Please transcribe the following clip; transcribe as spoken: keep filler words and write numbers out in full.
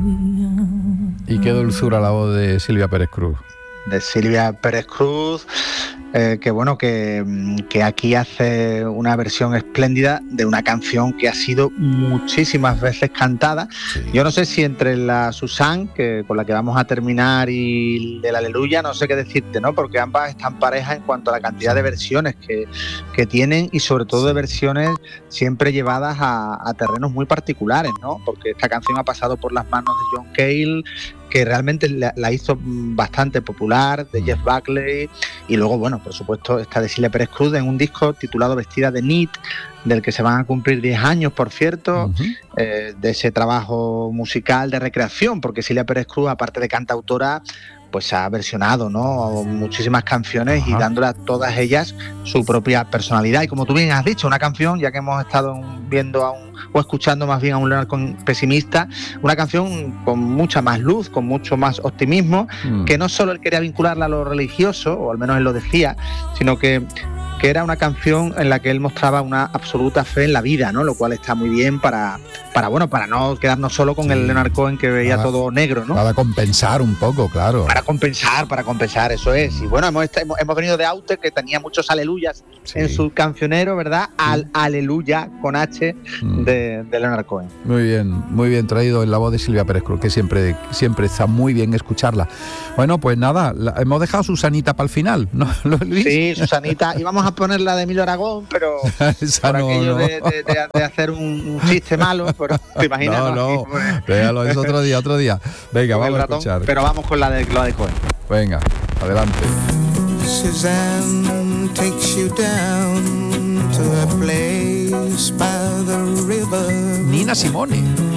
Y qué dulzura la voz de Silvia Pérez Cruz. De Silvia Pérez Cruz, eh, que bueno, que, que aquí hace una versión espléndida de una canción que ha sido muchísimas veces cantada. Sí. Yo no sé si entre la Susan, que con la que vamos a terminar, y el Aleluya, no sé qué decirte, ¿no? Porque ambas están parejas en cuanto a la cantidad de versiones que, que tienen, y sobre todo de versiones siempre llevadas a, a terrenos muy particulares, ¿no? Porque esta canción ha pasado por las manos de John Cale, que realmente la, la hizo bastante popular, de Jeff Buckley, y luego, bueno, por supuesto, esta de Silvia Pérez Cruz en un disco titulado Vestida de Nit, del que se van a cumplir diez años, por cierto, uh-huh. eh, de ese trabajo musical de recreación, porque Silvia Pérez Cruz, aparte de cantautora, pues ha versionado, ¿no?, muchísimas canciones, uh-huh. y dándole a todas ellas su propia personalidad. Y como tú bien has dicho, una canción, ya que hemos estado viendo a un, o escuchando más bien a un Leonard Cohen pesimista, una canción con mucha más luz, con mucho más optimismo, mm. que no solo él quería vincularla a lo religioso, o al menos él lo decía, sino que que era una canción en la que él mostraba una absoluta fe en la vida, ¿no? Lo cual está muy bien para, para bueno, para no quedarnos solo con sí. el Leonard Cohen que veía para, todo negro, ¿no? Para compensar un poco, claro. Para compensar, para compensar, eso es. Y bueno, hemos, hemos, hemos venido de Aute, que tenía muchos aleluyas sí. en su cancionero, ¿verdad? Al sí. Aleluya con H mm. de, de Leonard Cohen. Muy bien, muy bien traído en la voz de Silvia Pérez Cruz, que siempre, siempre está muy bien escucharla. Bueno, pues nada, la, hemos dejado a Susanita para el final, ¿no, Luis? Sí, Susanita, íbamos a poner la de Emilio Aragón, pero esa por no, aquello no. De, de, de, de hacer un, un chiste malo, pero te imaginas. No, no, no. Déjalo, es otro día, otro día. Venga, vamos ratón, a escuchar. Pero vamos con la de, la de Cohen. Venga, adelante. Suzanne takes you down to a place by the river. Nina Simone.